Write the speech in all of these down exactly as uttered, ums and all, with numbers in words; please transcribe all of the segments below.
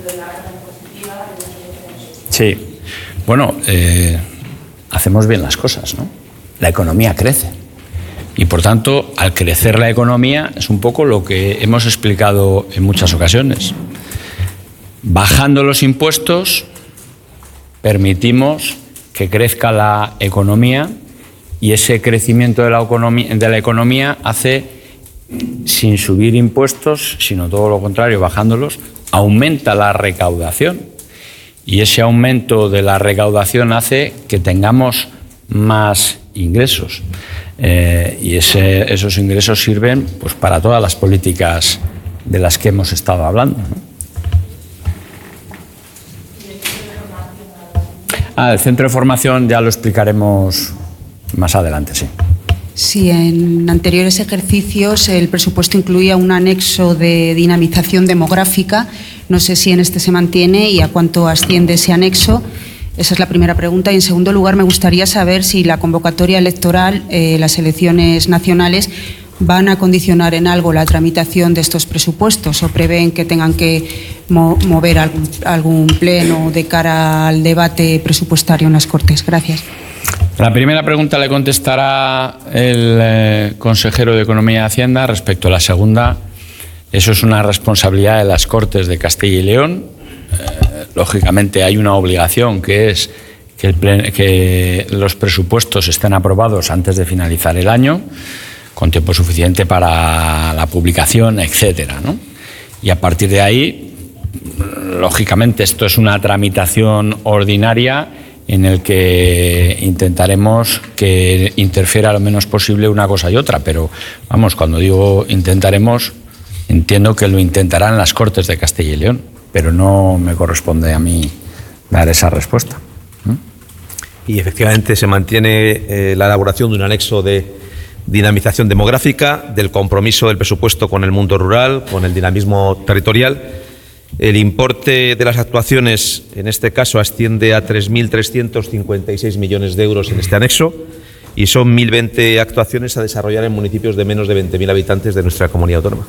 Sí, bueno, eh, hacemos bien las cosas, ¿no? La economía crece y, por tanto, al crecer la economía es un poco lo que hemos explicado en muchas ocasiones. Bajando los impuestos permitimos que crezca la economía y ese crecimiento de la economía, de la economía hace, sin subir impuestos, sino todo lo contrario, bajándolos, aumenta la recaudación. Y ese aumento de la recaudación hace que tengamos más ingresos. Eh, y ese, esos ingresos sirven pues, para todas las políticas de las que hemos estado hablando, ¿no? Ah, el centro de formación ya lo explicaremos más adelante, sí. Sí, en anteriores ejercicios el presupuesto incluía un anexo de dinamización demográfica. No sé si en este se mantiene y a cuánto asciende ese anexo. Esa es la primera pregunta. Y, en segundo lugar, me gustaría saber si la convocatoria electoral, eh, las elecciones nacionales, van a condicionar en algo la tramitación de estos presupuestos o prevén que tengan que mo mover algún, algún pleno de cara al debate presupuestario en las Cortes. Gracias. La primera pregunta le contestará el eh, consejero de Economía y Hacienda. Respecto a la segunda, eso es una responsabilidad de las Cortes de Castilla y León. Eh, lógicamente hay una obligación, que es que, el plen que los presupuestos estén aprobados antes de finalizar el año, con tiempo suficiente para la publicación, etcétera, ¿no? Y a partir de ahí, lógicamente, esto es una tramitación ordinaria en el que intentaremos que interfiera lo menos posible una cosa y otra, pero vamos, cuando digo intentaremos, entiendo que lo intentarán las Cortes de Castilla y León, pero no me corresponde a mí dar esa respuesta. ¿Mm? Y efectivamente se mantiene eh, la elaboración de un anexo de dinamización demográfica, del compromiso del presupuesto con el mundo rural, con el dinamismo territorial. El importe de las actuaciones, en este caso, asciende a tres mil trescientos cincuenta y seis millones de euros en este anexo y son mil veinte actuaciones a desarrollar en municipios de menos de veinte mil habitantes de nuestra comunidad autónoma.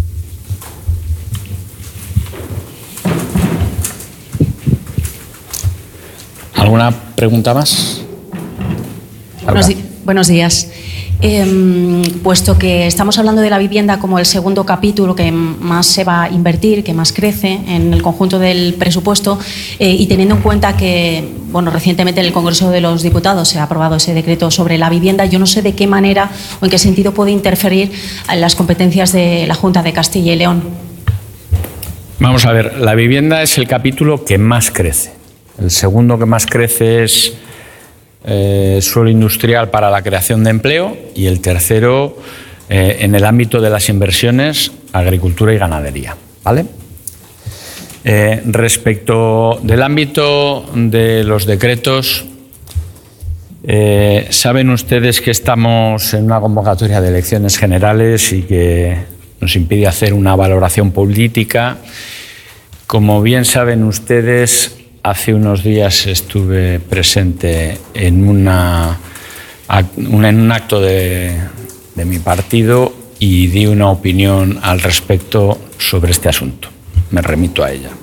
¿Alguna pregunta más? Buenos, buenos días. Eh, puesto que estamos hablando de la vivienda como el segundo capítulo que más se va a invertir, que más crece en el conjunto del presupuesto, eh, y teniendo en cuenta que, bueno, recientemente en el Congreso de los Diputados se ha aprobado ese decreto sobre la vivienda, yo no sé de qué manera o en qué sentido puede interferir en las competencias de la Junta de Castilla y León. Vamos a ver, la vivienda es el capítulo que más crece. El segundo que más crece es Eh, suelo industrial para la creación de empleo, y el tercero, eh, en el ámbito de las inversiones, agricultura y ganadería, ¿vale? Eh, respecto del ámbito de los decretos, eh, saben ustedes que estamos en una convocatoria de elecciones generales y que nos impide hacer una valoración política. Como bien saben ustedes, hace unos días estuve presente en, una, en un acto de, de mi partido y di una opinión al respecto sobre este asunto. Me remito a ella.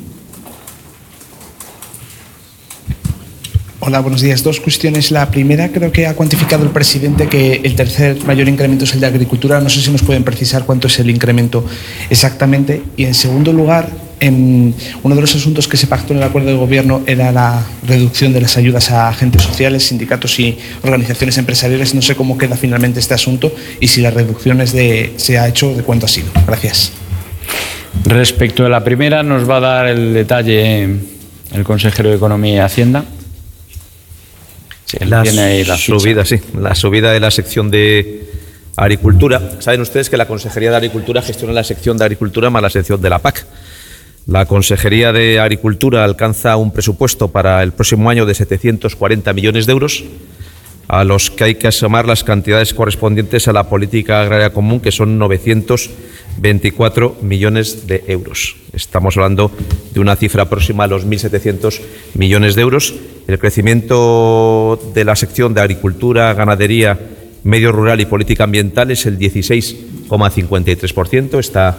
Hola, buenos días. Dos cuestiones. La primera, creo que ha cuantificado el presidente que el tercer mayor incremento es el de agricultura. No sé si nos pueden precisar cuánto es el incremento exactamente. Y, en segundo lugar, en uno de los asuntos que se pactó en el acuerdo de gobierno era la reducción de las ayudas a agentes sociales, sindicatos y organizaciones empresariales. No sé cómo queda finalmente este asunto y si las reducciones de, se ha hecho, de cuánto ha sido. Gracias. Respecto a la primera, nos va a dar el detalle el consejero de Economía y Hacienda. Sí, la, la subida, sí, la subida de la sección de Agricultura. Saben ustedes que la Consejería de Agricultura gestiona la sección de Agricultura más la sección de la P A C. La Consejería de Agricultura alcanza un presupuesto para el próximo año de setecientos cuarenta millones de euros, a los que hay que asomar las cantidades correspondientes a la política agraria común, que son novecientos veinticuatro millones de euros. Estamos hablando de una cifra próxima a los mil setecientos millones de euros. El crecimiento de la sección de Agricultura, Ganadería, Medio Rural y Política Ambiental es el dieciséis coma cincuenta y tres por ciento. Está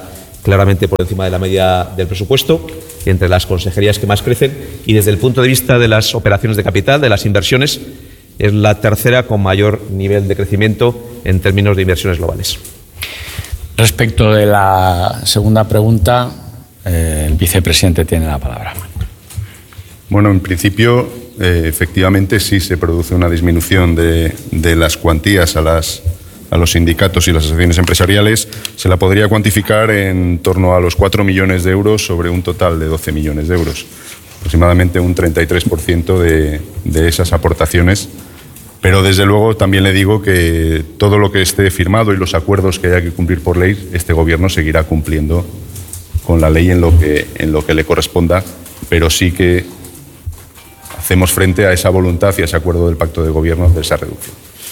claramente por encima de la media del presupuesto, entre las consejerías que más crecen, y desde el punto de vista de las operaciones de capital, de las inversiones, es la tercera con mayor nivel de crecimiento en términos de inversiones globales. Respecto de la segunda pregunta, eh, el vicepresidente tiene la palabra. Bueno, en principio, eh, efectivamente, sí se produce una disminución de, de las cuantías a, las, a los sindicatos y las asociaciones empresariales. Se la podría cuantificar en torno a los cuatro millones de euros sobre un total de doce millones de euros. Aproximadamente un treinta y tres por ciento de, de esas aportaciones. Pero, desde luego, también le digo que todo lo que esté firmado y los acuerdos que haya que cumplir por ley, este Gobierno seguirá cumpliendo con la ley en lo que, en lo que le corresponda, pero sí que hacemos frente a esa voluntad y a ese acuerdo del Pacto de Gobierno de esa reducción.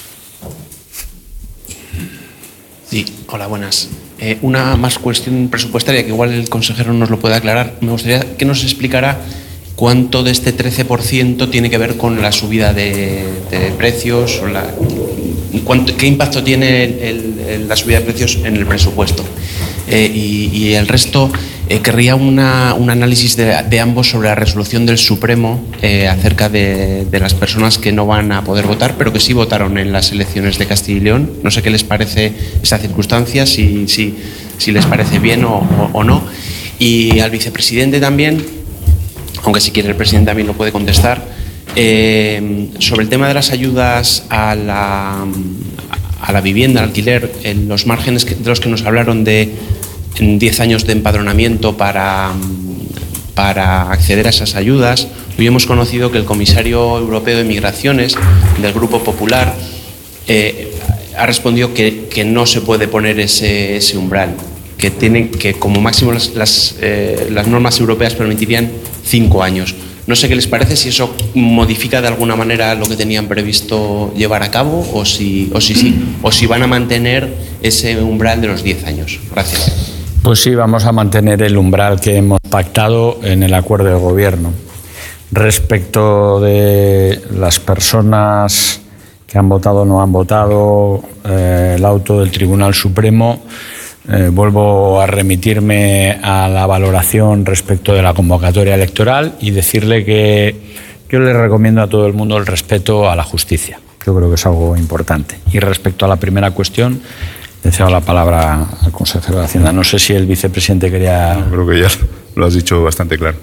Sí, hola, buenas. Eh, una más cuestión presupuestaria que igual el consejero nos lo puede aclarar. Me gustaría que nos explicara cuánto de este trece por ciento tiene que ver con la subida de, de precios, o la, cuánto, qué impacto tiene el, el, la subida de precios en el presupuesto. Eh, y, y el resto, eh, querría una, un análisis de, de ambos sobre la resolución del Supremo eh, acerca de, de las personas que no van a poder votar, pero que sí votaron en las elecciones de Castilla y León. No sé qué les parece esa circunstancia, si, si, si les parece bien o, o, o no. Y al vicepresidente también, aunque si quiere el presidente también lo puede contestar, eh, sobre el tema de las ayudas a la, a la vivienda, al alquiler, en los márgenes que, de los que nos hablaron de diez años de empadronamiento para, para acceder a esas ayudas. Hoy hemos conocido que el comisario europeo de Migraciones del Grupo Popular eh, ha respondido que, que no se puede poner ese, ese umbral, que tienen que como máximo las, las, eh, las normas europeas permitirían cinco años. No sé qué les parece, si eso modifica de alguna manera lo que tenían previsto llevar a cabo o si, o si, sí, o si van a mantener ese umbral de los diez años. Gracias. Pues sí, vamos a mantener el umbral que hemos pactado en el acuerdo de gobierno. Respecto de las personas que han votado o no han votado, eh, el auto del Tribunal Supremo, Eh, vuelvo a remitirme a la valoración respecto de la convocatoria electoral y decirle que yo le recomiendo a todo el mundo el respeto a la justicia. Yo creo que es algo importante. Y respecto a la primera cuestión, le cedo la palabra al consejero de Hacienda. No sé si el vicepresidente quería... No, creo que ya lo has dicho bastante claro.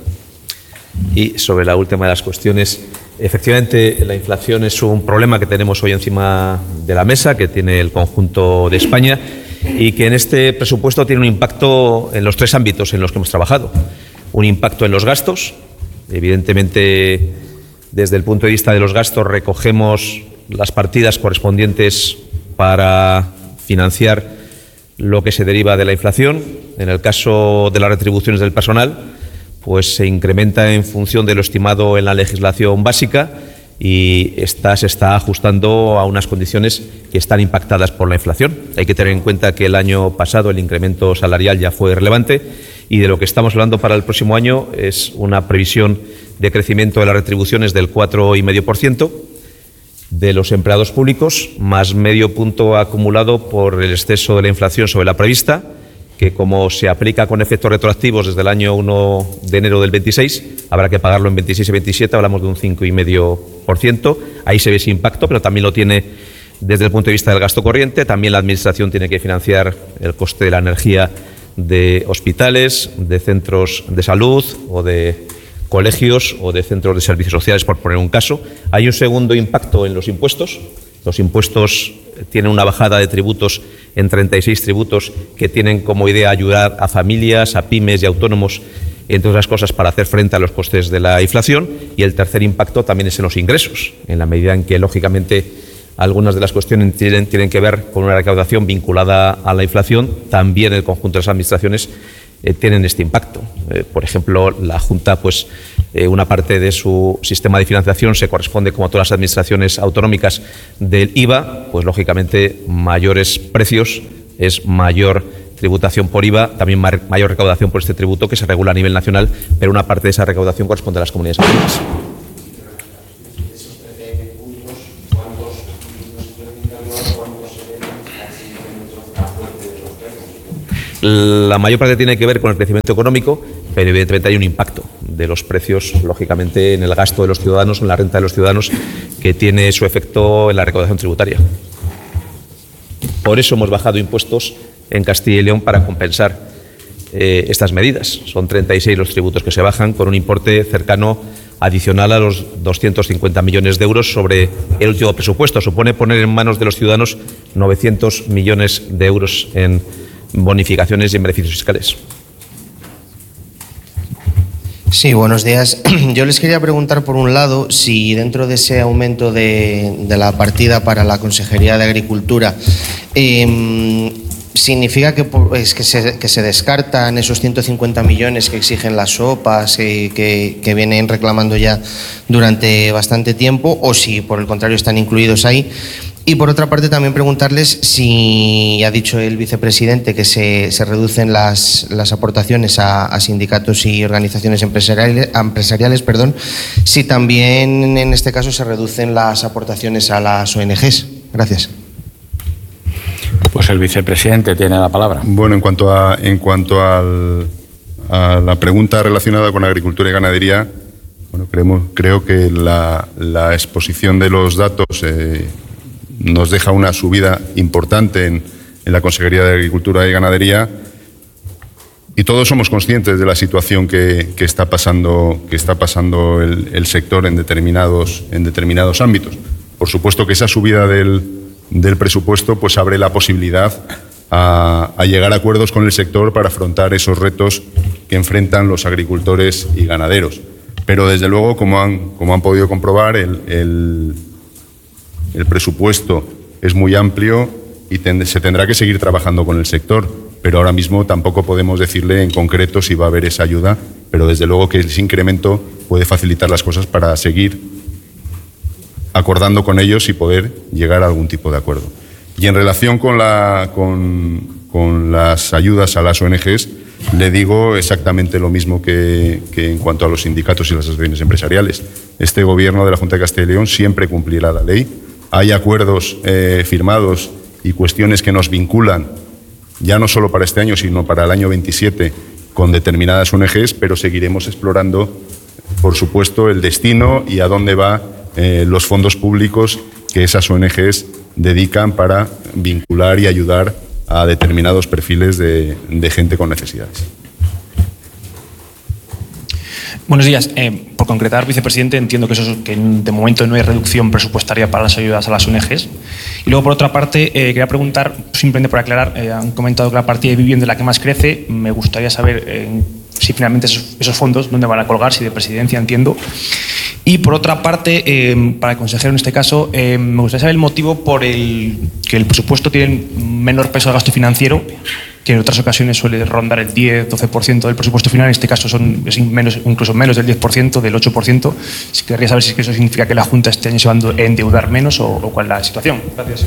Y sobre la última de las cuestiones, efectivamente la inflación es un problema que tenemos hoy encima de la mesa, que tiene el conjunto de España, y que en este presupuesto tiene un impacto en los tres ámbitos en los que hemos trabajado. Un impacto en los gastos. Evidentemente, desde el punto de vista de los gastos, recogemos las partidas correspondientes para financiar lo que se deriva de la inflación. En el caso de las retribuciones del personal, pues se incrementa en función de lo estimado en la legislación básica, y esta se está ajustando a unas condiciones que están impactadas por la inflación. Hay que tener en cuenta que el año pasado el incremento salarial ya fue relevante, y de lo que estamos hablando para el próximo año es una previsión de crecimiento de las retribuciones del cuatro coma cinco por ciento de los empleados públicos, más medio punto acumulado por el exceso de la inflación sobre la prevista, que como se aplica con efectos retroactivos desde el año uno de enero del veintiséis, habrá que pagarlo en veintiséis y veintisiete, hablamos de un cinco coma cinco por ciento. Ahí se ve ese impacto, pero también lo tiene desde el punto de vista del gasto corriente. También la Administración tiene que financiar el coste de la energía de hospitales, de centros de salud o de colegios o de centros de servicios sociales, por poner un caso. Hay un segundo impacto en los impuestos. Los impuestos tienen una bajada de tributos en treinta y seis tributos que tienen como idea ayudar a familias, a pymes y autónomos, entre otras cosas, para hacer frente a los costes de la inflación. Y el tercer impacto también es en los ingresos, en la medida en que, lógicamente, algunas de las cuestiones tienen, tienen que ver con una recaudación vinculada a la inflación. También el conjunto de las administraciones eh, tienen este impacto. Eh, por ejemplo, la Junta, pues eh, una parte de su sistema de financiación se corresponde, como a todas las administraciones autonómicas, del I V A. Pues lógicamente mayores precios es mayor tributación por I V A, también mayor recaudación por este tributo que se regula a nivel nacional, pero una parte de esa recaudación corresponde a las comunidades autónomas. La mayor parte tiene que ver con el crecimiento económico, pero evidentemente hay un impacto de los precios, lógicamente, en el gasto de los ciudadanos, en la renta de los ciudadanos, que tiene su efecto en la recaudación tributaria. Por eso hemos bajado impuestos en Castilla y León para compensar eh, estas medidas. Son treinta y seis los tributos que se bajan, con un importe cercano adicional a los doscientos cincuenta millones de euros sobre el último presupuesto. Supone poner en manos de los ciudadanos novecientos millones de euros en bonificaciones y en beneficios fiscales. Sí, buenos días. Yo les quería preguntar, por un lado, si dentro de ese aumento de, de la partida para la Consejería de Agricultura eh, significa que, pues, que, se, que se descartan esos ciento cincuenta millones que exigen las sopas, eh, que, que vienen reclamando ya durante bastante tiempo, o si por el contrario están incluidos ahí. Y por otra parte también preguntarles si ha dicho el vicepresidente que se, se reducen las, las aportaciones a, a sindicatos y organizaciones empresariales, empresariales perdón, si también en este caso se reducen las aportaciones a las O N Ges. Gracias. Pues el vicepresidente tiene la palabra. Bueno, en cuanto a, en cuanto al, a la pregunta relacionada con agricultura y ganadería, bueno, creemos, creo que la, la exposición de los datos eh, nos deja una subida importante en, en la Consejería de Agricultura y Ganadería, y todos somos conscientes de la situación que, que está pasando, que está pasando el, el sector en determinados, en determinados ámbitos. Por supuesto que esa subida del, del presupuesto pues abre la posibilidad a, a llegar a acuerdos con el sector para afrontar esos retos que enfrentan los agricultores y ganaderos. Pero desde luego, como han, como han podido comprobar, el, el El presupuesto es muy amplio y ten, se tendrá que seguir trabajando con el sector, pero ahora mismo tampoco podemos decirle en concreto si va a haber esa ayuda, pero desde luego que ese incremento puede facilitar las cosas para seguir acordando con ellos y poder llegar a algún tipo de acuerdo. Y en relación con, la, con, con las ayudas a las O N Ges, le digo exactamente lo mismo que, que en cuanto a los sindicatos y las asociaciones empresariales. Este Gobierno de la Junta de Castilla y León siempre cumplirá la ley. Hay acuerdos eh, firmados y cuestiones que nos vinculan, ya no solo para este año, sino para el año veintisiete, con determinadas O N Ges, pero seguiremos explorando, por supuesto, el destino y a dónde van eh, los fondos públicos que esas O N Ges dedican para vincular y ayudar a determinados perfiles de, de gente con necesidades. Buenos días. Eh, por concretar, vicepresidente, entiendo que, eso es, que de momento no hay reducción presupuestaria para las ayudas a las O N Ges. Y luego, por otra parte, eh, quería preguntar, simplemente por aclarar, eh, han comentado que la partida de vivienda es la que más crece. Me gustaría saber eh, si finalmente esos, esos fondos, dónde van a colgar, si de presidencia, entiendo. Y por otra parte, eh, para el consejero en este caso, eh, me gustaría saber el motivo por el que el presupuesto tiene menor peso de gasto financiero, que en otras ocasiones suele rondar el diez doce por ciento del presupuesto final. En este caso son es menos, incluso menos del diez por ciento, del ocho por ciento. Si querría saber si eso significa que la Junta este año se va a endeudar menos o, o cuál es la situación. Gracias.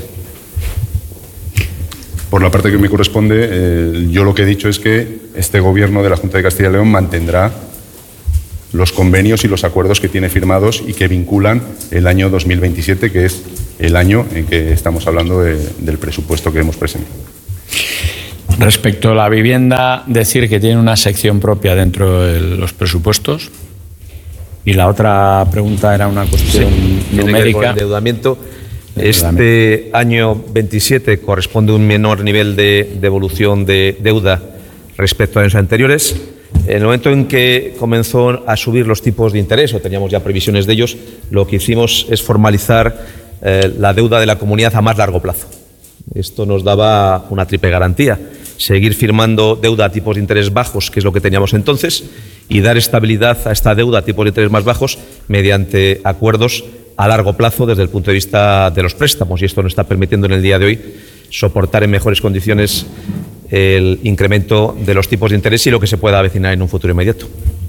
Por la parte que me corresponde, eh, yo lo que he dicho es que este Gobierno de la Junta de Castilla y León mantendrá los convenios y los acuerdos que tiene firmados y que vinculan el año dos mil veintisiete, que es el año en que estamos hablando de, del presupuesto que hemos presentado. Respecto a la vivienda, decir que tiene una sección propia dentro de los presupuestos. Y la otra pregunta era una cuestión sí, numérica. Con el endeudamiento. Este año veintisiete corresponde a un menor nivel de devolución de deuda respecto a años anteriores. En el momento en que comenzó a subir los tipos de interés, o teníamos ya previsiones de ellos, lo que hicimos es formalizar eh, la deuda de la comunidad a más largo plazo. Esto nos daba una triple garantía: seguir firmando deuda a tipos de interés bajos, que es lo que teníamos entonces, y dar estabilidad a esta deuda a tipos de interés más bajos mediante acuerdos a largo plazo desde el punto de vista de los préstamos. Y esto nos está permitiendo en el día de hoy soportar en mejores condiciones el incremento de los tipos de interés y lo que se pueda avecinar en un futuro inmediato.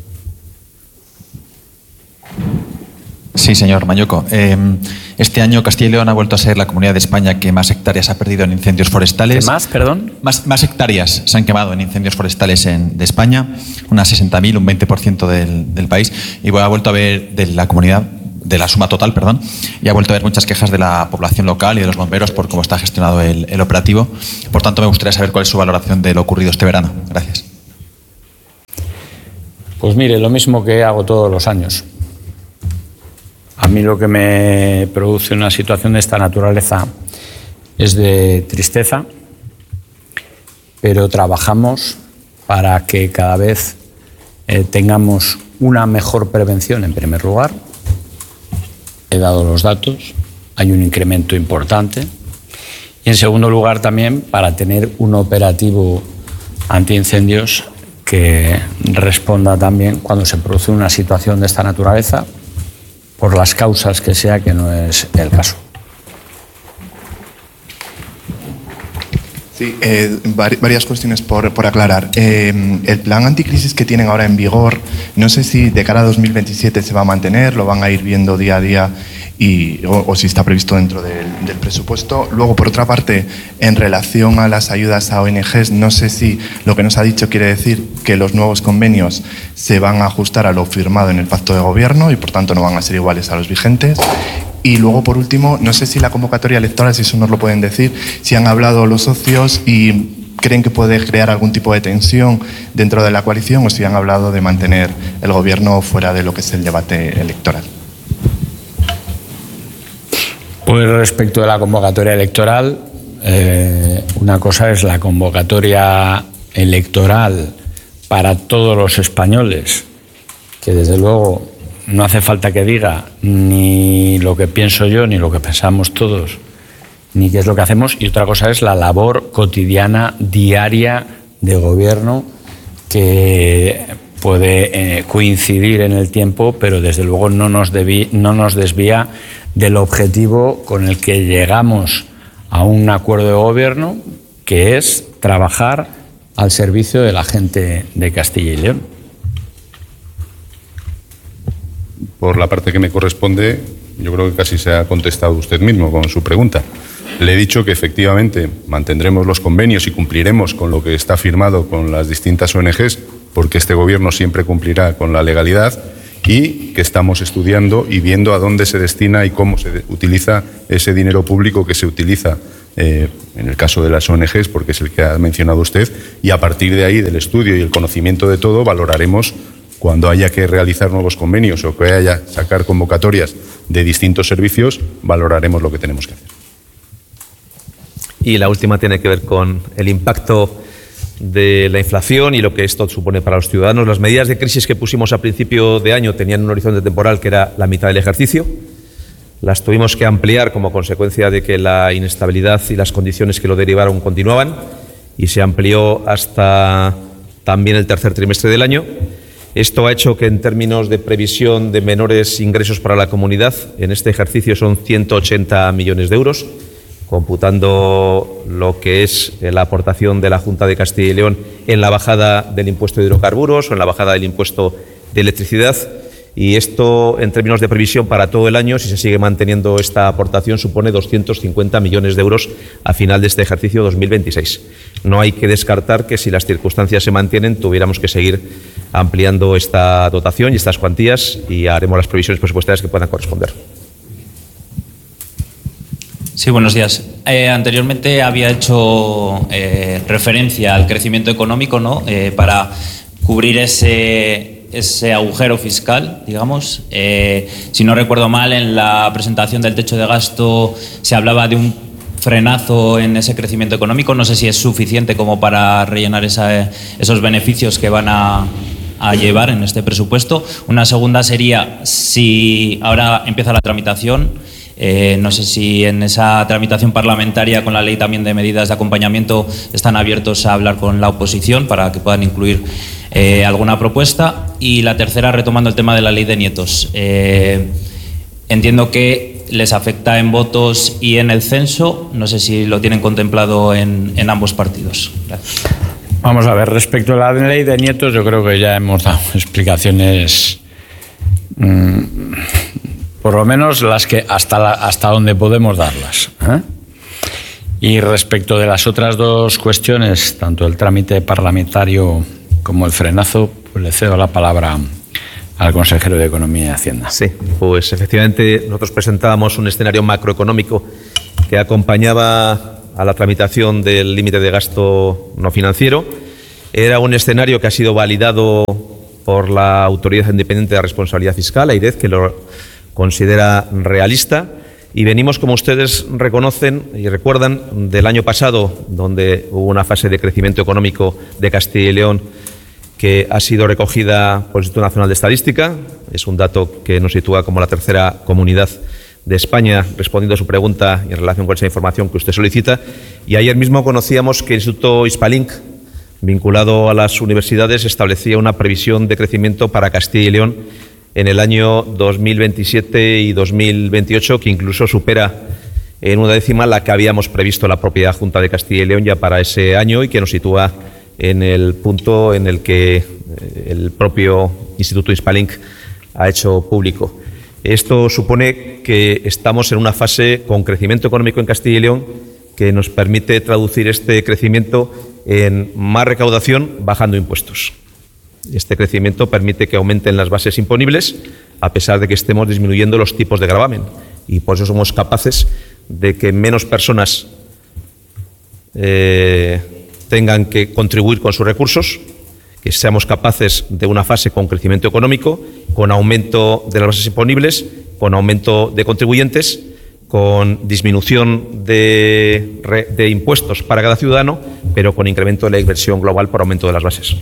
Sí, señor Mañuco. Eh, este año Castilla y León ha vuelto a ser la comunidad de España que más hectáreas ha perdido en incendios forestales. ¿Qué más, perdón? Más, más hectáreas se han quemado en incendios forestales en, de España, unas sesenta mil, un veinte por ciento del, del país. Y bueno, ha vuelto a ver de la comunidad de la suma total, perdón, y ha vuelto a haber muchas quejas de la población local y de los bomberos por cómo está gestionado el, el operativo. Por tanto, me gustaría saber cuál es su valoración de lo ocurrido este verano. Gracias. Pues mire, lo mismo que hago todos los años. A mí lo que me produce una situación de esta naturaleza es de tristeza, pero trabajamos para que cada vez eh, tengamos una mejor prevención en primer lugar. He dado los datos, hay un incremento importante. Y en segundo lugar también para tener un operativo antiincendios que responda también cuando se produce una situación de esta naturaleza, por las causas que sea, que no es el caso. Sí, eh, varias cuestiones por, por aclarar. Eh, el plan anticrisis que tienen ahora en vigor, no sé si de cara a dos mil veintisiete se va a mantener, lo van a ir viendo día a día y, o, o si está previsto dentro del, del presupuesto. Luego, por otra parte, en relación a las ayudas a O N Ges, no sé si lo que nos ha dicho quiere decir que los nuevos convenios se van a ajustar a lo firmado en el pacto de gobierno y por tanto no van a ser iguales a los vigentes. Y luego, por último, no sé si la convocatoria electoral, si eso nos lo pueden decir, si han hablado los socios y creen que puede crear algún tipo de tensión dentro de la coalición o si han hablado de mantener el gobierno fuera de lo que es el debate electoral. Pues respecto de la convocatoria electoral, eh, una cosa es la convocatoria electoral para todos los españoles, que desde luego no hace falta que diga ni lo que pienso yo, ni lo que pensamos todos, ni qué es lo que hacemos. Y otra cosa es la labor cotidiana, diaria de gobierno, que puede eh, coincidir en el tiempo, pero desde luego no nos, debí, no nos desvía del objetivo con el que llegamos a un acuerdo de gobierno, que es trabajar al servicio de la gente de Castilla y León. Por la parte que me corresponde, yo creo que casi se ha contestado usted mismo con su pregunta. Le he dicho que efectivamente mantendremos los convenios y cumpliremos con lo que está firmado con las distintas O N Ges, porque este gobierno siempre cumplirá con la legalidad, y que estamos estudiando y viendo a dónde se destina y cómo se utiliza ese dinero público que se utiliza eh, en el caso de las O N Ges, porque es el que ha mencionado usted, y a partir de ahí, del estudio y el conocimiento de todo, valoraremos cuando haya que realizar nuevos convenios o que haya que sacar convocatorias de distintos servicios, valoraremos lo que tenemos que hacer. Y la última tiene que ver con el impacto de la inflación y lo que esto supone para los ciudadanos. Las medidas de crisis que pusimos a principio de año tenían un horizonte temporal que era la mitad del ejercicio. Las tuvimos que ampliar como consecuencia de que la inestabilidad y las condiciones que lo derivaron continuaban, y se amplió hasta también el tercer trimestre del año. Esto ha hecho que en términos de previsión de menores ingresos para la comunidad, en este ejercicio son ciento ochenta millones de euros, computando lo que es la aportación de la Junta de Castilla y León en la bajada del impuesto de hidrocarburos o en la bajada del impuesto de electricidad. Y esto, en términos de previsión para todo el año, si se sigue manteniendo esta aportación, supone doscientos cincuenta millones de euros a final de este ejercicio dos mil veintiséis. No hay que descartar que, si las circunstancias se mantienen, tuviéramos que seguir ampliando esta dotación y estas cuantías, y haremos las previsiones presupuestarias que puedan corresponder. Sí, buenos días. Eh, anteriormente había hecho eh, referencia al crecimiento económico, ¿no? Eh, para cubrir ese... ese agujero fiscal, digamos. Eh, si no recuerdo mal, en la presentación del techo de gasto se hablaba de un frenazo en ese crecimiento económico. No sé si es suficiente como para rellenar esa, esos beneficios que van a, a llevar en este presupuesto. Una segunda sería, si ahora empieza la tramitación, Eh, no sé si en esa tramitación parlamentaria con la ley también de medidas de acompañamiento están abiertos a hablar con la oposición para que puedan incluir eh, alguna propuesta. Y la tercera, retomando el tema de la ley de nietos. Eh, entiendo que les afecta en votos y en el censo. No sé si lo tienen contemplado en, en ambos partidos. Gracias. Vamos a ver, respecto a la ley de nietos, yo creo que ya hemos dado explicaciones, mmm, por lo menos las que hasta, la, hasta donde podemos darlas, ¿eh? Y respecto de las otras dos cuestiones, tanto el trámite parlamentario como el frenazo, pues le cedo la palabra al consejero de Economía y Hacienda. Sí, pues efectivamente nosotros presentábamos un escenario macroeconómico que acompañaba a la tramitación del límite de gasto no financiero. Era un escenario que ha sido validado por la Autoridad Independiente de Responsabilidad Fiscal, AIREF, que lo considera realista. Y venimos, como ustedes reconocen y recuerdan, del año pasado, donde hubo una fase de crecimiento económico de Castilla y León que ha sido recogida por el Instituto Nacional de Estadística. Es un dato que nos sitúa como la tercera comunidad de España, respondiendo a su pregunta en relación con esa información que usted solicita. Y ayer mismo conocíamos que el Instituto Hispalink, vinculado a las universidades, establecía una previsión de crecimiento para Castilla y León en el año dos mil veintisiete y dos mil veintiocho, que incluso supera en una décima la que habíamos previsto la propia Junta de Castilla y León ya para ese año, y que nos sitúa en el punto en el que el propio Instituto Hispalink ha hecho público. Esto supone que estamos en una fase con crecimiento económico en Castilla y León que nos permite traducir este crecimiento en más recaudación bajando impuestos. Este crecimiento permite que aumenten las bases imponibles, a pesar de que estemos disminuyendo los tipos de gravamen, y por eso somos capaces de que menos personas eh, tengan que contribuir con sus recursos, que seamos capaces de una fase con crecimiento económico, con aumento de las bases imponibles, con aumento de contribuyentes, con disminución de, de impuestos para cada ciudadano, pero con incremento de la inversión global por aumento de las bases.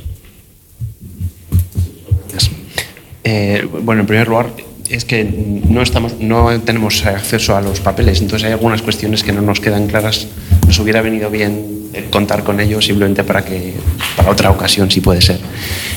Eh, bueno, en primer lugar, es que no estamos, no tenemos acceso a los papeles, entonces hay algunas cuestiones que no nos quedan claras. Nos hubiera venido bien contar con ellos simplemente para que para otra ocasión, si puede ser.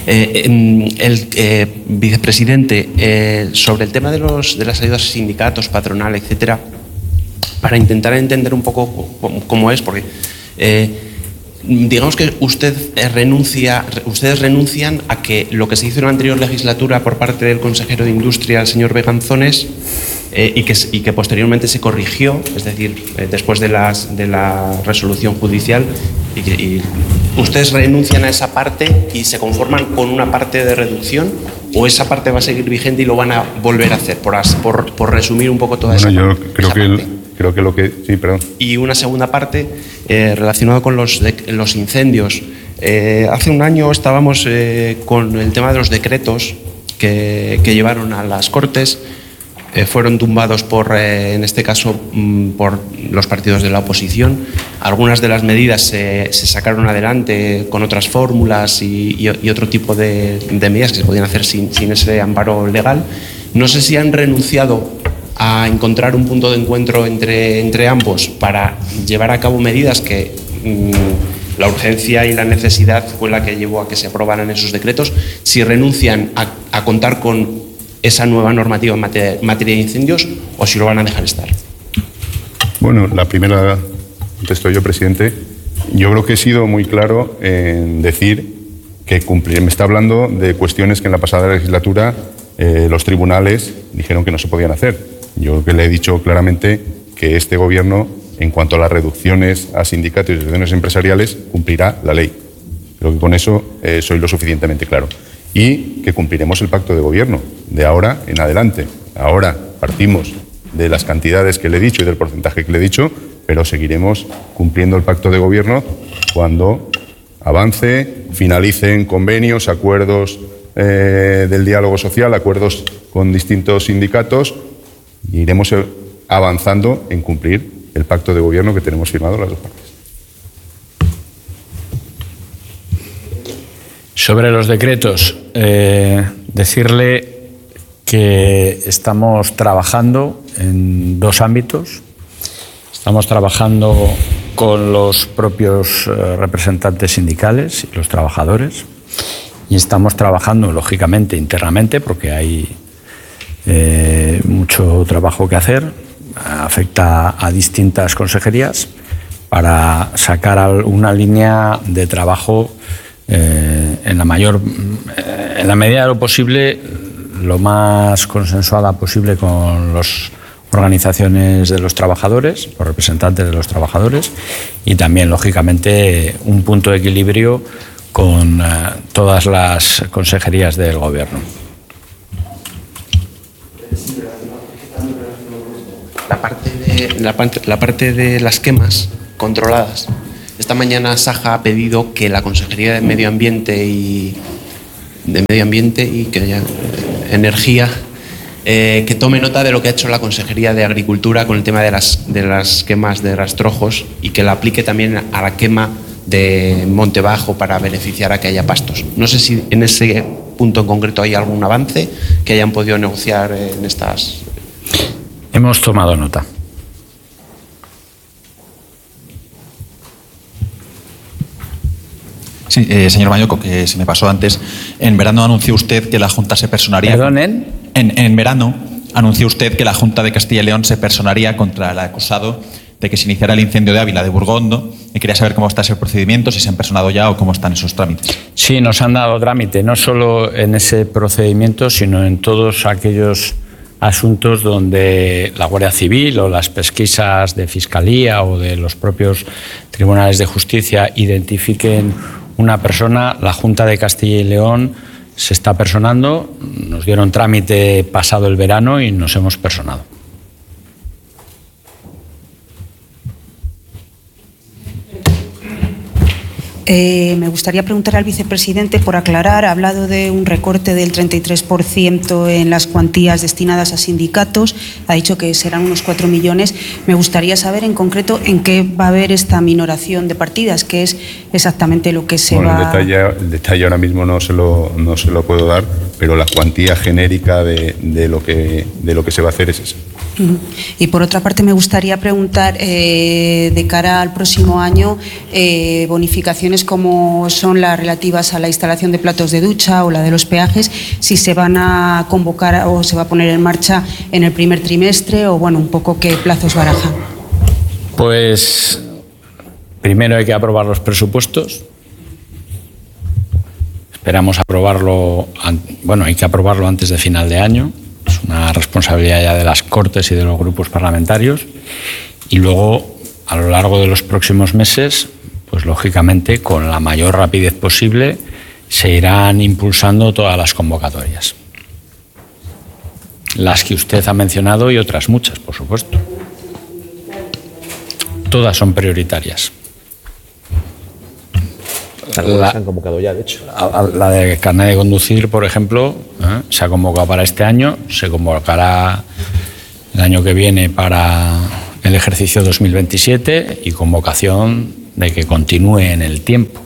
Eh, el eh, vicepresidente, eh, sobre el tema de los de las ayudas a sindicatos, patronal, etcétera, para intentar entender un poco cómo es, porque eh, digamos que usted renuncia, ustedes renuncian a que lo que se hizo en la anterior legislatura por parte del consejero de Industria, el señor Beganzones, eh, y, que, y que posteriormente se corrigió, es decir, eh, después de, las, de la resolución judicial, y, que, y ustedes renuncian a esa parte y se conforman con una parte de reducción, o esa parte va a seguir vigente y lo van a volver a hacer, por, por, por resumir un poco toda bueno, esa, yo creo esa que parte. El... Creo que lo que... Sí, perdón. Y una segunda parte eh, relacionada con los, de, los incendios. Eh, hace un año estábamos eh, con el tema de los decretos que, que llevaron a las Cortes. Eh, fueron tumbados por, eh, en este caso, mm, por los partidos de la oposición. Algunas de las medidas se, se sacaron adelante con otras fórmulas y, y, y otro tipo de, de medidas que se podían hacer sin, sin ese amparo legal. No sé si han renunciado a encontrar un punto de encuentro entre, entre ambos para llevar a cabo medidas que mmm, la urgencia y la necesidad fue la que llevó a que se aprobaran esos decretos, si renuncian a, a contar con esa nueva normativa en materia, materia de incendios, o si lo van a dejar estar. Bueno, la primera, contesto yo, presidente. Yo creo que he sido muy claro en decir que cumplir. Me está hablando de cuestiones que en la pasada legislatura eh, los tribunales dijeron que no se podían hacer. Yo creo que le he dicho claramente que este Gobierno, en cuanto a las reducciones a sindicatos y asociaciones empresariales, cumplirá la ley. Creo que con eso eh, soy lo suficientemente claro. Y que cumpliremos el pacto de Gobierno de ahora en adelante. Ahora partimos de las cantidades que le he dicho y del porcentaje que le he dicho, pero seguiremos cumpliendo el pacto de Gobierno cuando avance, finalicen convenios, acuerdos eh, del diálogo social, acuerdos con distintos sindicatos. Y iremos avanzando en cumplir el pacto de gobierno que tenemos firmado las dos partes. Sobre los decretos, eh, decirle que estamos trabajando en dos ámbitos. Estamos trabajando con los propios eh, representantes sindicales y los trabajadores, y estamos trabajando, lógicamente, internamente, porque hay Eh, mucho trabajo que hacer, afecta a distintas consejerías para sacar una línea de trabajo eh, en la mayor, eh, en la medida de lo posible, lo más consensuada posible con las organizaciones de los trabajadores, los representantes de los trabajadores, y también, lógicamente, un punto de equilibrio con eh, todas las consejerías del Gobierno. La parte de, la, parte, la parte de las quemas controladas. Esta mañana Saja ha pedido que la Consejería de Medio Ambiente y de Medio Ambiente y que haya energía eh, que tome nota de lo que ha hecho la Consejería de Agricultura con el tema de las, de las quemas de rastrojos y que la aplique también a la quema de Monte Bajo para beneficiar a que haya pastos. No sé si en ese punto en concreto hay algún avance que hayan podido negociar en estas. Hemos tomado nota. Sí, eh, señor Mañoco, que se me pasó antes. En verano anunció usted que la Junta se personaría. ¿Perdonen? En, en verano anunció usted que la Junta de Castilla y León se personaría contra el acusado de que se iniciara el incendio de Ávila de Burgondo. Y quería saber cómo está ese procedimiento, si se han personado ya o cómo están esos trámites. Sí, nos han dado trámite, no solo en ese procedimiento, sino en todos aquellos asuntos donde la Guardia Civil o las pesquisas de Fiscalía o de los propios tribunales de justicia identifiquen una persona. La Junta de Castilla y León se está personando, nos dieron trámite pasado el verano y nos hemos personado. Eh, me gustaría preguntar al vicepresidente por aclarar. Ha hablado de un recorte del treinta y tres por ciento en las cuantías destinadas a sindicatos. Ha dicho que serán unos cuatro millones. Me gustaría saber en concreto en qué va a haber esta minoración de partidas, qué es exactamente lo que se bueno, va... El detalle, el detalle ahora mismo no se lo, no se lo puedo dar, pero la cuantía genérica de, de, lo, que, de lo que se va a hacer es esa. Y por otra parte me gustaría preguntar eh, de cara al próximo año eh, bonificaciones como son las relativas a la instalación de platos de ducha o la de los peajes, si se van a convocar o se va a poner en marcha en el primer trimestre o bueno, un poco qué plazos baraja. Pues primero hay que aprobar los presupuestos. Esperamos aprobarlo, bueno, hay que aprobarlo antes de final de año. Es una responsabilidad ya de las Cortes y de los grupos parlamentarios. Y luego, a lo largo de los próximos meses, pues lógicamente, con la mayor rapidez posible, se irán impulsando todas las convocatorias. Las que usted ha mencionado y otras muchas, por supuesto. Todas son prioritarias. La, se han convocado ya, de hecho. La de carnet de conducir, por ejemplo, ¿eh? se ha convocado para este año, se convocará el año que viene para el ejercicio dos mil veintisiete y convocación de que continúe en el tiempo.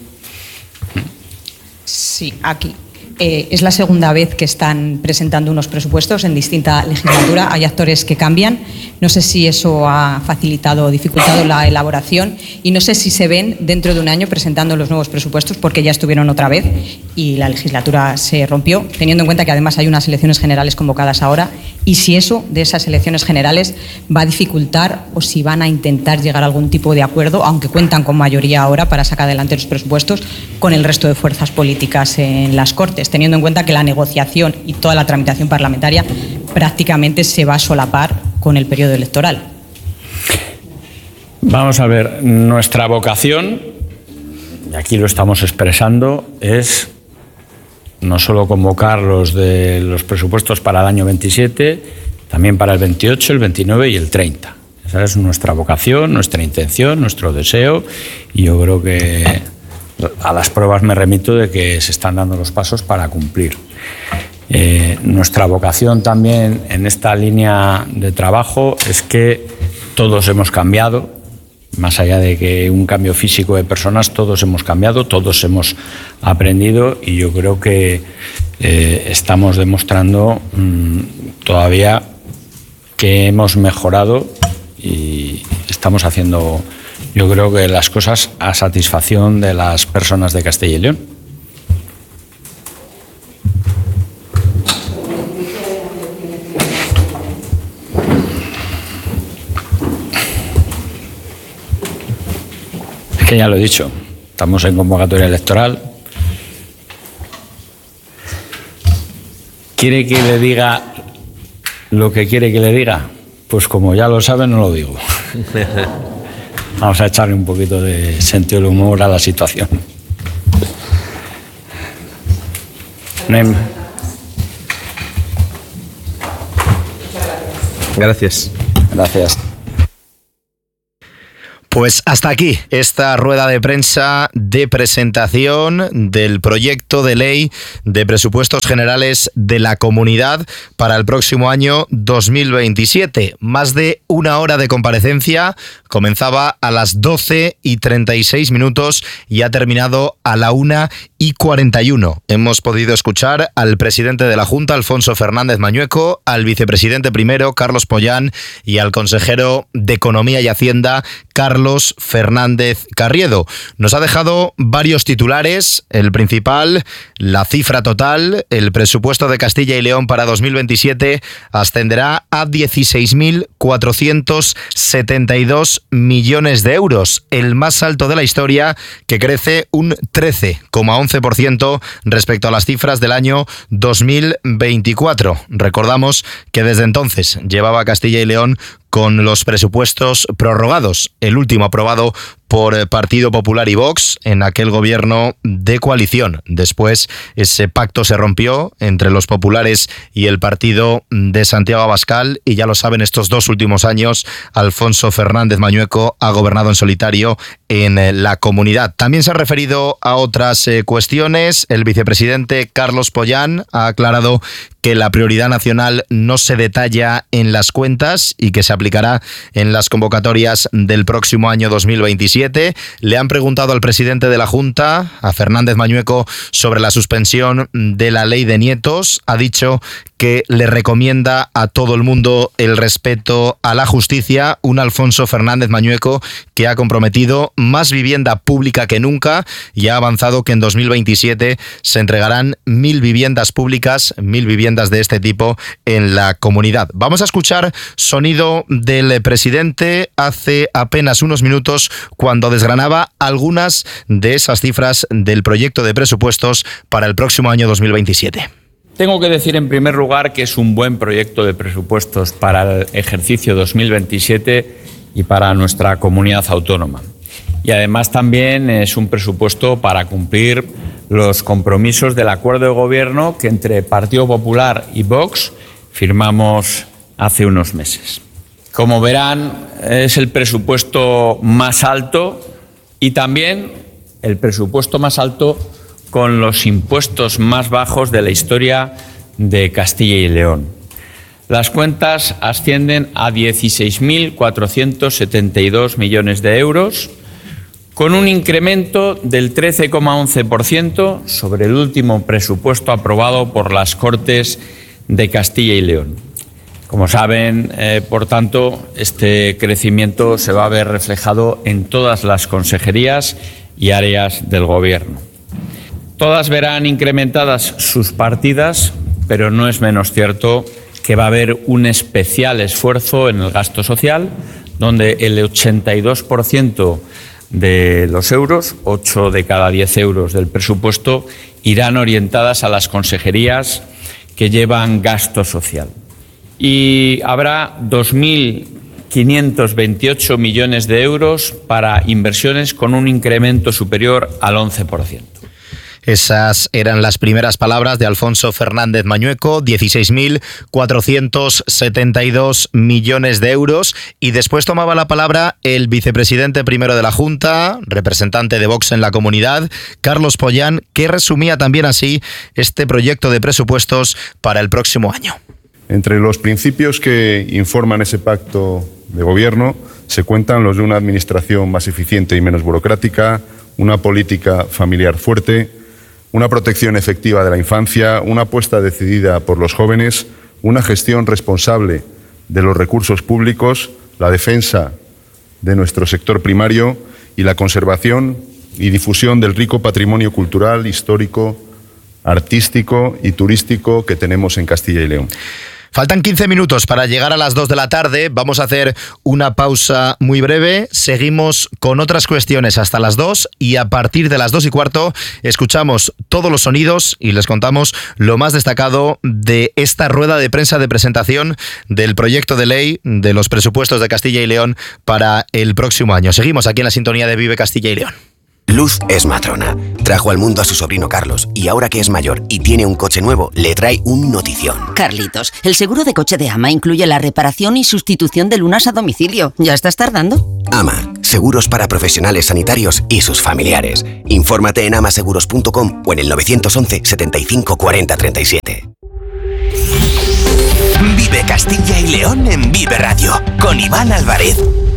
Sí, aquí. Eh, es la segunda vez que están presentando unos presupuestos en distinta legislatura. Hay actores que cambian. No sé si eso ha facilitado o dificultado la elaboración y no sé si se ven dentro de un año presentando los nuevos presupuestos porque ya estuvieron otra vez y la legislatura se rompió, teniendo en cuenta que además hay unas elecciones generales convocadas ahora y si eso de esas elecciones generales va a dificultar o si van a intentar llegar a algún tipo de acuerdo, aunque cuentan con mayoría ahora para sacar adelante los presupuestos con el resto de fuerzas políticas en las Cortes, teniendo en cuenta que la negociación y toda la tramitación parlamentaria prácticamente se va a solapar con el periodo electoral. Vamos a ver, nuestra vocación, y aquí lo estamos expresando, es no solo convocar los de los presupuestos para el año veintisiete, también para el veintiocho, el veintinueve y el treinta. Esa es nuestra vocación, nuestra intención, nuestro deseo, y yo creo que a las pruebas me remito de que se están dando los pasos para cumplir. Eh, nuestra vocación también en esta línea de trabajo es que todos hemos cambiado, más allá de que un cambio físico de personas, todos hemos cambiado, todos hemos aprendido y yo creo que eh, estamos demostrando mmm, todavía que hemos mejorado y estamos haciendo, yo creo que las cosas a satisfacción de las personas de Castilla y León. Es que ya lo he dicho, estamos en convocatoria electoral. ¿Quiere que le diga lo que quiere que le diga? Pues como ya lo sabe, no lo digo. Vamos a echarle un poquito de sentido del humor a la situación. Gracias. Gracias. Pues hasta aquí esta rueda de prensa de presentación del proyecto de ley de presupuestos generales de la Comunidad para el próximo año dos mil veintisiete. Más de una hora de comparecencia, comenzaba a las doce y treinta y seis minutos y ha terminado a la una y cuarenta y uno. Hemos podido escuchar al presidente de la Junta, Alfonso Fernández Mañueco, al vicepresidente primero, Carlos Pollán, y al consejero de Economía y Hacienda, Carlos Fernández Carriedo. Nos ha dejado varios titulares. El principal, la cifra total, el presupuesto de Castilla y León para dos mil veintisiete ascenderá a dieciséis mil cuatrocientos setenta y dos millones de euros, el más alto de la historia, que crece un trece coma once por ciento respecto a las cifras del año dos mil veinticuatro. Recordamos que desde entonces llevaba Castilla y León con los presupuestos prorrogados, el último aprobado por Partido Popular y Vox en aquel gobierno de coalición. Después ese pacto se rompió entre los populares y el partido de Santiago Abascal, y ya lo saben, estos dos últimos años Alfonso Fernández Mañueco ha gobernado en solitario en la Comunidad. También se ha referido a otras eh, cuestiones. El vicepresidente Carlos Pollán ha aclarado que la prioridad nacional no se detalla en las cuentas y que se aplicará en las convocatorias del próximo año dos mil veintisiete. Le han preguntado al presidente de la Junta, a Fernández Mañueco, sobre la suspensión de la ley de nietos. Ha dicho que le recomienda a todo el mundo el respeto a la justicia. Un Alfonso Fernández Mañueco que ha comprometido más vivienda pública que nunca y ha avanzado que en dos mil veintisiete se entregarán mil viviendas públicas, mil viviendas de este tipo en la Comunidad. Vamos a escuchar sonido del presidente hace apenas unos minutos cuando desgranaba algunas de esas cifras del proyecto de presupuestos para el próximo año dos mil veintisiete. Tengo que decir en primer lugar que es un buen proyecto de presupuestos para el ejercicio dos mil veintisiete y para nuestra comunidad autónoma. Y además también es un presupuesto para cumplir los compromisos del acuerdo de gobierno que entre Partido Popular y Vox firmamos hace unos meses. Como verán, es el presupuesto más alto y también el presupuesto más alto con los impuestos más bajos de la historia de Castilla y León. Las cuentas ascienden a dieciséis mil cuatrocientos setenta y dos millones de euros, con un incremento del trece coma once por ciento sobre el último presupuesto aprobado por las Cortes de Castilla y León. Como saben, eh, por tanto, este crecimiento se va a ver reflejado en todas las consejerías y áreas del Gobierno. Todas verán incrementadas sus partidas, pero no es menos cierto que va a haber un especial esfuerzo en el gasto social, donde el ochenta y dos por ciento de los euros, ocho de cada diez euros del presupuesto, irán orientadas a las consejerías que llevan gasto social. Y habrá dos mil quinientos veintiocho millones de euros para inversiones con un incremento superior al once por ciento. Esas eran las primeras palabras de Alfonso Fernández Mañueco, dieciséis mil cuatrocientos setenta y dos millones de euros. Y después tomaba la palabra el vicepresidente primero de la Junta, representante de Vox en la Comunidad, Carlos Pollán, que resumía también así este proyecto de presupuestos para el próximo año. Entre los principios que informan ese pacto de gobierno se cuentan los de una administración más eficiente y menos burocrática, una política familiar fuerte, una protección efectiva de la infancia, una apuesta decidida por los jóvenes, una gestión responsable de los recursos públicos, la defensa de nuestro sector primario y la conservación y difusión del rico patrimonio cultural, histórico, artístico y turístico que tenemos en Castilla y León. Faltan quince minutos para llegar a las dos de la tarde. Vamos a hacer una pausa muy breve. Seguimos con otras cuestiones hasta las dos y a partir de las dos y cuarto escuchamos todos los sonidos y les contamos lo más destacado de esta rueda de prensa de presentación del proyecto de ley de los presupuestos de Castilla y León para el próximo año. Seguimos aquí en la sintonía de Vive Castilla y León. Luz es matrona. Trajo al mundo a su sobrino Carlos y ahora que es mayor y tiene un coche nuevo, le trae un notición. Carlitos, el seguro de coche de Ama incluye la reparación y sustitución de lunas a domicilio. ¿Ya estás tardando? Ama, seguros para profesionales sanitarios y sus familiares. Infórmate en amaseguros punto com o en el nueve once, setenta y cinco, cuarenta, treinta y siete. Vive Castilla y León en Vive Radio, con Iván Álvarez.